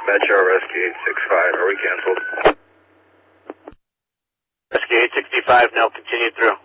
Metro Rescue 865, are we canceled? Rescue 865, no, continue through.